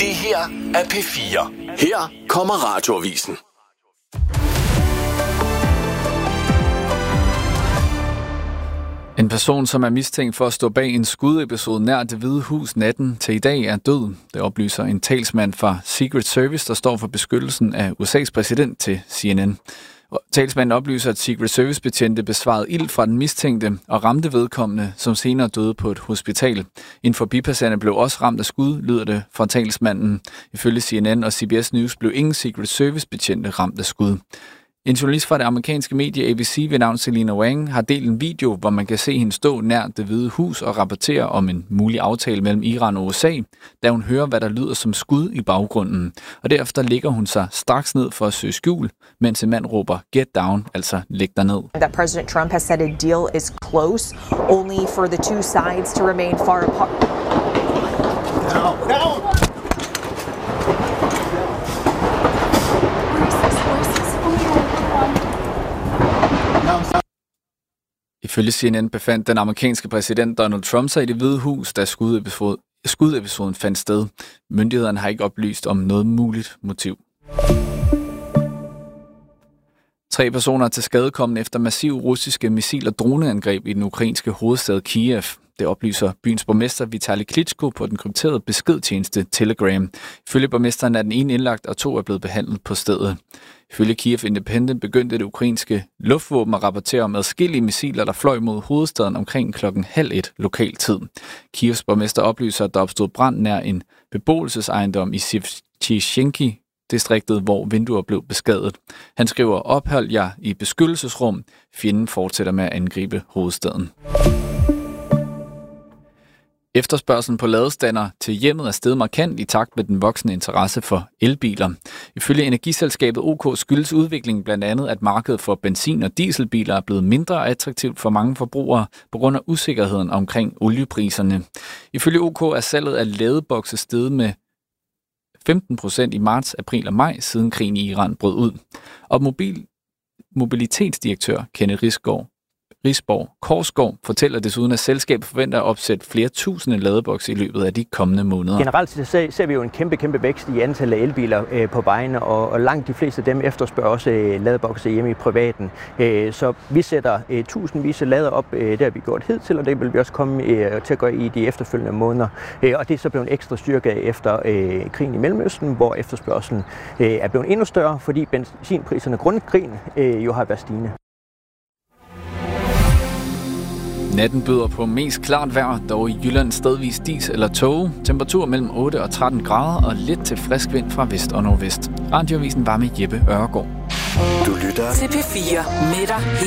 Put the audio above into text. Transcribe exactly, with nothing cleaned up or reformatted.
Det her er P fire. Her kommer Radioavisen. En person, som er mistænkt for at stå bag en skudepisode nær Det Hvide Hus natten til i dag, er død. Det oplyser en talsmand fra Secret Service, der står for beskyttelsen af U S A's præsident, til C N N. Talsmanden oplyser, at Secret Service-betjente besvarede ild fra den mistænkte og ramte vedkommende, som senere døde på et hospital. En forbipasserende blev også ramt af skud, lyder det fra talsmanden. Ifølge C N N og C B S News blev ingen Secret Service-betjente ramt af skud. En journalist fra det amerikanske medie A B C ved navn Selina Wang har delt en video, hvor man kan se hende stå nær Det Hvide Hus og rapportere om en mulig aftale mellem Iran og U S A, da hun hører, hvad der lyder som skud i baggrunden. Og derefter ligger hun sig straks ned for at søge skjul, mens en mand råber "Get down", altså læg dig ned. That President Trump has said a deal is close, only for the two sides to remain far apart. Down, down. Ifølge C N N befandt den amerikanske præsident Donald Trump sig i Det Hvide Hus, da skudepisode, skudepisoden fandt sted. Myndighederne har ikke oplyst om noget muligt motiv. Tre personer er til skadekommen efter massive russiske missil- og droneangreb i den ukrainske hovedstad Kiev. Det oplyser byens borgmester Vitali Klitschko på den krypterede beskedtjeneste Telegram. Ifølge borgmesteren er den ene indlagt, og to er blevet behandlet på stedet. Ifølge Kiev Independent begyndte det ukrainske luftvåben at rapportere om adskillige missiler, der fløj mod hovedstaden omkring klokken halv et lokal tid. Kievs borgmester oplyser, at der opstod brand nær en beboelsesejendom i Shevchenki-distriktet, hvor vinduer blev beskadiget. Han skriver: "Ophold jer i beskyttelsesrum. Fjenden fortsætter med at angribe hovedstaden." Efterspørgslen på ladestander til hjemmet er steget markant i takt med den voksende interesse for elbiler. Ifølge energiselskabet OK skyldes udviklingen blandt andet, at markedet for benzin- og dieselbiler er blevet mindre attraktivt for mange forbrugere på grund af usikkerheden omkring oliepriserne. Ifølge OK er salget af ladebokse steget med femten procent i marts, april og maj, siden krigen i Iran brød ud. Og mobil, mobilitetsdirektør Kenneth Risgaard Risborg Korsgaard fortæller desuden, at selskabet forventer at opsætte flere tusinde ladebokse i løbet af de kommende måneder. Generelt ser, ser vi jo en kæmpe, kæmpe vækst i antallet af elbiler øh, på vejene, og, og langt de fleste af dem efterspørger også øh, ladebokse hjemme i privaten. Øh, så vi sætter øh, tusindvis af lader op, øh, det har vi gjort hidtil, og det vil vi også komme øh, til at gøre i de efterfølgende måneder. Øh, og det er så blevet ekstra styrke efter øh, krigen i Mellemøsten, hvor efterspørgselen øh, er blevet endnu større, fordi benzinpriserne grundet krigen øh, jo har været stigende. Natten byder på mest klart vejr, dog i Jylland stedvis dis eller tåge. Temperatur mellem otte og tretten grader og lidt til frisk vind fra vest og nordvest. Radioavisen var med Jeppe Ørgaard. Du lytter til P fire med dig.